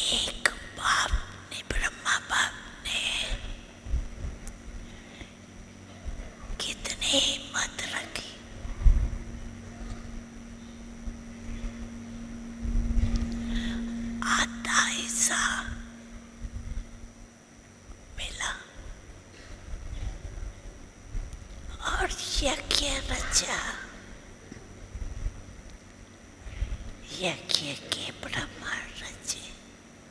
एक बाप ने, ब्रह्मा बाप ने कितनी हिम्मत रखी। आधा हिस्सा मिला और यज्ञ रचा। यज्ञ के ब्रह्मा